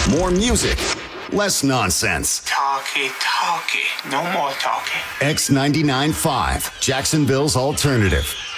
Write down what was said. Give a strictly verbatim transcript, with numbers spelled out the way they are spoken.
More music, less nonsense. Talkie, talkie. No more talking. X ninety-nine point five, Jacksonville's alternative.